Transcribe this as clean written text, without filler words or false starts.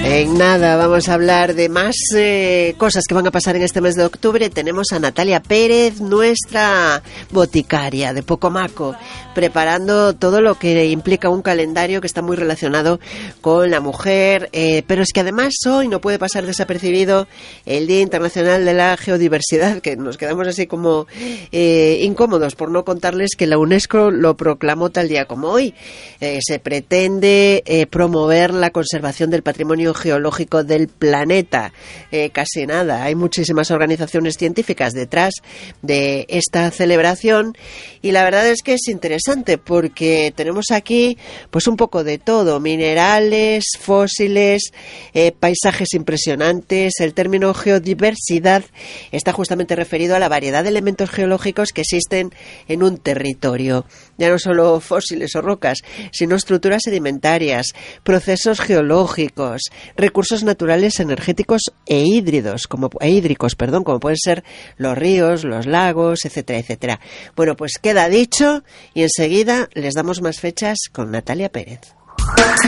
En nada, vamos a hablar de más cosas que van a pasar en este mes de octubre. Tenemos a Natalia Pérez, nuestra boticaria de Pocomaco, preparando todo lo que implica un calendario que está muy relacionado con la mujer, pero es que además hoy no puede pasar desapercibido el Día Internacional de la Geodiversidad, que nos quedamos así como incómodos por no contarles que la UNESCO lo proclamó tal día como hoy. Se pretende promover la conservación del patrimonio geológico del planeta. Casi nada, hay muchísimas organizaciones científicas detrás de esta celebración y la verdad es que es interesante porque tenemos aquí pues un poco de todo: minerales, fósiles, paisajes impresionantes. El término geodiversidad está justamente referido a la variedad de elementos geológicos que existen en un territorio, ya no solo fósiles o rocas, sino estructuras sedimentarias, procesos geológicos, recursos naturales energéticos e hídricos, como pueden ser los ríos, los lagos, etcétera, etcétera. Bueno, pues queda dicho y enseguida les damos más fechas con Natalia Pérez.